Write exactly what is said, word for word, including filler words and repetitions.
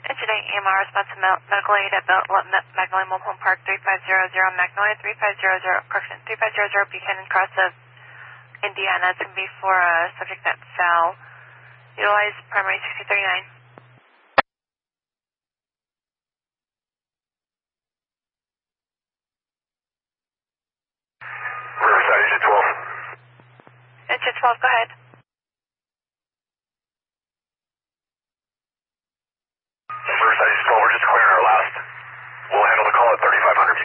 Incident E M R response to medical aid at Magnolia Mobile Home Park three five zero zero, Magnolia three five zero zero, correction, three five zero zero Buchanan Cross of Indiana. It's going to be for a subject that fell. Utilize primary sixty thirty-nine. Riverside, engine twelve. Engine twelve, go ahead.